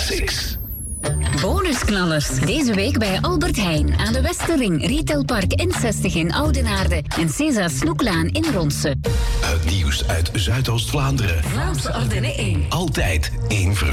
Classics. Bonusknallers. Deze week bij Albert Heijn aan de Westerring, Retailpark N60 in Oudenaarde en César Snoeklaan in Ronse. Het nieuws uit Zuidoost-Vlaanderen. Vlaamse Ardennen 1. Altijd één